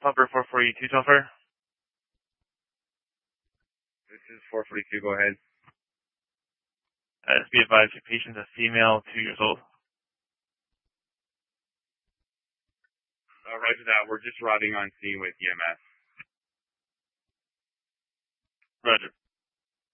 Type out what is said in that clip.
Number 442, Telfair. This is 442, go ahead. Be advised, your patient is a female, 2 years old. Roger that. We're just arriving on scene with EMS. Roger.